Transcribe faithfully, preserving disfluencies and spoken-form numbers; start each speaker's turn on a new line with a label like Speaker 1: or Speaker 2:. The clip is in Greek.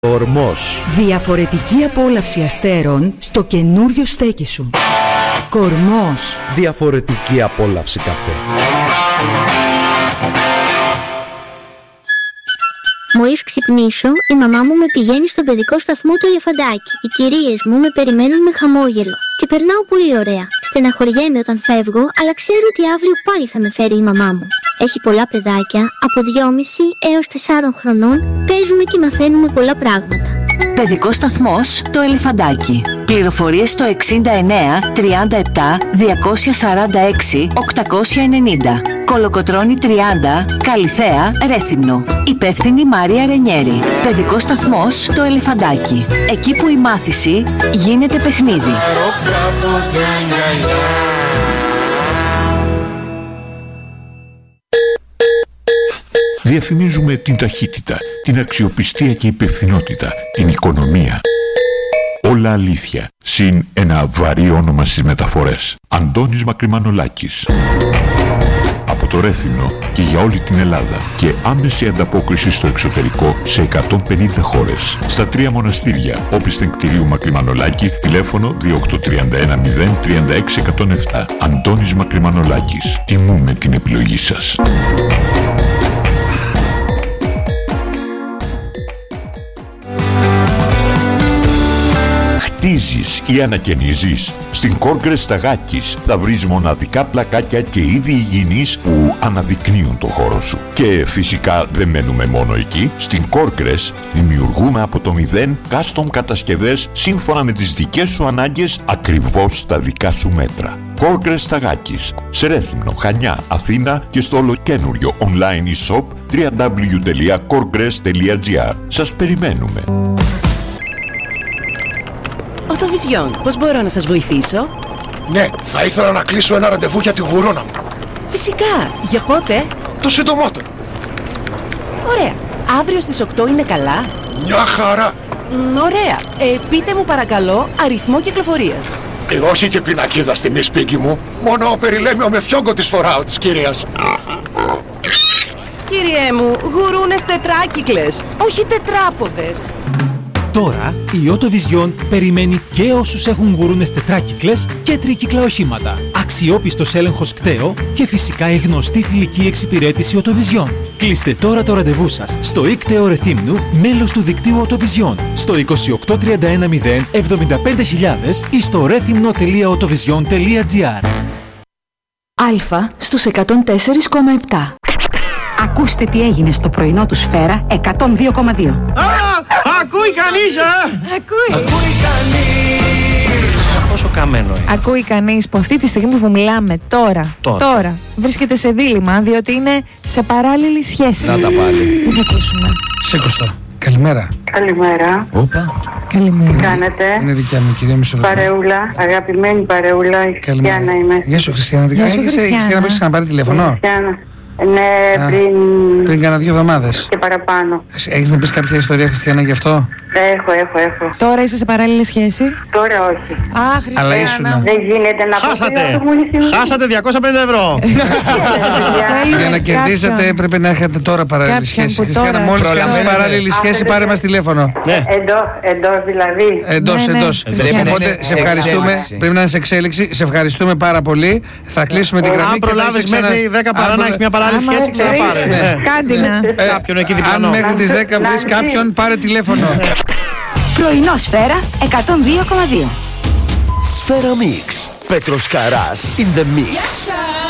Speaker 1: Κορμός.
Speaker 2: Διαφορετική απόλαυση αστέρων στο καινούριο στέκι σου. Κορμός.
Speaker 1: Διαφορετική απόλαυση καφέ.
Speaker 3: Μόλις ξυπνήσω, η μαμά μου με πηγαίνει στον παιδικό σταθμό του Ελεφαντάκι. Οι κυρίες μου με περιμένουν με χαμόγελο. Και περνάω πολύ ωραία. Στεναχωριέμαι όταν φεύγω, αλλά ξέρω ότι αύριο πάλι θα με φέρει η μαμά μου. Έχει πολλά παιδάκια, από δυόμισι έως τεσσάρων χρονών, παίζουμε και μαθαίνουμε πολλά πράγματα.
Speaker 4: Παιδικός σταθμός το Ελεφαντάκι. Πληροφορίες στο εξήντα εννέα τριάντα επτά διακόσια σαράντα έξι οκτακόσια ενενήντα. Κολοκοτρώνη τριάντα, Καλιθέα, Ρέθυμνο. Υπεύθυνη Μάρια Ρενιέρη. Παιδικός σταθμός το Ελεφαντάκι. Εκεί που η μάθηση γίνεται παιχνίδι.
Speaker 5: Διαφημίζουμε την ταχύτητα, την αξιοπιστία και υπευθυνότητα, την οικονομία. Όλα αλήθεια, συν ένα βαρύ όνομα στις μεταφορές. Αντώνης Μακρυμανολάκης. Από το Ρέθυμνο και για όλη την Ελλάδα και άμεση ανταπόκριση στο εξωτερικό σε εκατόν πενήντα χώρες. Στα τρία μοναστήρια, όπισθεν κτηρίου Μακρυμανολάκη, τηλέφωνο δύο οκτώ τρία ένα μηδέν τρία έξι ένα μηδέν επτά. Αντώνης Μακρυμανολάκης. Τιμούμε την επιλογή σας. Χτίζεις ή ανακαινίζεις? Στην Corgres Σταγάκης θα βρεις μοναδικά πλακάκια και είδη υγιεινής που αναδεικνύουν το χώρο σου. Και φυσικά δεν μένουμε μόνο εκεί. Στην Corgres δημιουργούμε από το μηδέν custom κατασκευές σύμφωνα με τις δικές σου ανάγκες, ακριβώς στα δικά σου μέτρα. Corgres Σταγάκης, σε Ρέθυμνο, Χανιά, Αθήνα και στο ολοκένουριο online e-shop double-u double-u double-u τελεία corgres τελεία gr. Σας περιμένουμε.
Speaker 6: Οτοβιζιόν, πώς μπορώ να σας βοηθήσω?
Speaker 7: Ναι, θα ήθελα να κλείσω ένα ραντεβού για τη γουρόνα μου.
Speaker 6: Φυσικά, για πότε?
Speaker 7: Το συντομότερο.
Speaker 6: Ωραία, αύριο στις οκτώ είναι καλά?
Speaker 7: Μια χαρά.
Speaker 6: Μ, ωραία, ε, πείτε μου παρακαλώ αριθμό κυκλοφορίας.
Speaker 7: Ε, όχι και πινακίδα στη μη σπίτι μου. Μόνο περιλέμιο με φιόγκο της φοράω της κυρίας.
Speaker 6: Κύριέ μου, γουρούνες τετράκυκλες, όχι τετράποδες.
Speaker 8: Τώρα η Οτοβιζιόν περιμένει και όσους έχουν γουρούνες τετράκυκλες και τρίκυκλα οχήματα. Αξιόπιστος έλεγχος κταίο και φυσικά η γνωστή φιλική εξυπηρέτηση Οτοβιζιόν. Κλείστε τώρα το ραντεβού σας στο ΙΚΤΕΟ Ρεθύμνου, μέλος του δικτύου Οτοβιζιόν, στο είκοσι οκτώ τριάντα ένα μηδέν εβδομήντα πέντε χιλιάδες ή στο ρέθυμνο τελεία οτοβιζιόν τελεία gr.
Speaker 2: Αλφα στους εκατόν τέσσερα κόμμα επτά.
Speaker 9: Ακούστε τι έγινε στο πρωινό του Σφαίρα εκατόν δύο κόμμα δύο.
Speaker 10: Α, ακούει κανείς, α!
Speaker 2: Ακούει.
Speaker 10: Ακούει κανείς.
Speaker 11: Πόσο καμένο είναι.
Speaker 12: Ακούει κανείς που αυτή τη στιγμή που μιλάμε τώρα,
Speaker 11: τώρα,
Speaker 12: τώρα βρίσκεται σε δίλημμα, διότι είναι σε παράλληλη σχέση.
Speaker 11: Να τα πάλι.
Speaker 12: Τι θα ακούσουμε?
Speaker 13: Σήκωστο. Καλημέρα.
Speaker 14: Καλημέρα.
Speaker 13: Όπα.
Speaker 12: Καλημέρα.
Speaker 14: Τι κάνετε?
Speaker 13: Είναι δικιά μου, κυρία Μισολόγου.
Speaker 14: Παρεούλα, αγαπημένη παρεούλα, η Χριστιανά είμαι.
Speaker 13: Γεια σου, Χριστιανά.
Speaker 12: Γεια σου, Χριστιανά.
Speaker 13: Έχεις να ξαναπάρει τηλέφωνο?
Speaker 14: Χριστιανά. Ναι,
Speaker 13: Α,
Speaker 14: πριν...
Speaker 13: πριν κάνα δύο εβδομάδες.
Speaker 14: Και παραπάνω.
Speaker 13: Έχεις να πεις κάποια ιστορία, Χριστιανά, γι' αυτό?
Speaker 14: Έχω, έχω, έχω.
Speaker 12: Τώρα είσαι σε παράλληλη σχέση?
Speaker 14: Τώρα όχι.
Speaker 12: Α, Χριστιανά.
Speaker 13: Αλλά ήσουνα.
Speaker 14: Δεν γίνεται να
Speaker 11: Χάσατε. Χάσατε διακόσια πενήντα ευρώ.
Speaker 13: Για να κερδίσετε έπρεπε να έχετε τώρα παράλληλη σχέση. Χριστιανά, μόλις κάνεις παράλληλη σχέση, πάρε μας τηλέφωνο.
Speaker 14: Εντός, εντός δηλαδή.
Speaker 13: Εντός, εντός. Οπότε σε ευχαριστούμε. Πρέπει να είναι σε εξέλιξη. Σε ευχαριστούμε πάρα πολύ. Θα κλείσουμε την γραμμή.
Speaker 11: Αν προλάβεις μέχρι δέκα παρά να έχεις μια παράλληλη σχέση, ξαναπάρε.
Speaker 12: Κάντε να.
Speaker 11: Κάποιον εκεί διπλανό.
Speaker 13: Αν μέχρι τις δέκα βρεις κάποιον, πάρε τηλέφωνο.
Speaker 9: Πρωινό Σφαίρα εκατόν δύο κόμμα δύο.
Speaker 15: Σφαίρα Mix. Πέτρος Καράς in the mix.